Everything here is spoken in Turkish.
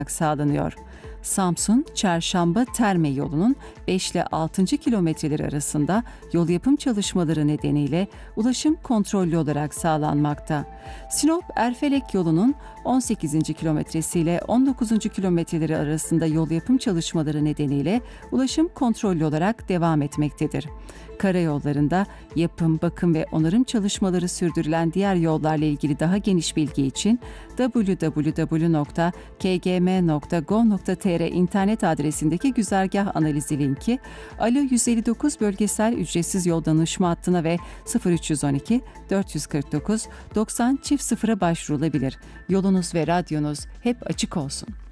sağlanıyor. Samsun Çarşamba Terme yolunun 5 ile 6. kilometreleri arasında yol yapım çalışmaları nedeniyle ulaşım kontrollü olarak sağlanmakta. Sinop Erfelek yolunun 18. kilometresi ile 19. kilometreleri arasında yol yapım çalışmaları nedeniyle ulaşım kontrollü olarak devam etmektedir. Karayollarında yapım, bakım ve onarım çalışmaları sürdürülen diğer yollarla ilgili daha geniş bilgi için www.kgm.gov.tr internet adresindeki güzergah analizi linki, Alo 159 bölgesel ücretsiz yol danışma hattına ve 0312 449 90 0'a başvurulabilir. Yolunuz ve radyonuz hep açık olsun.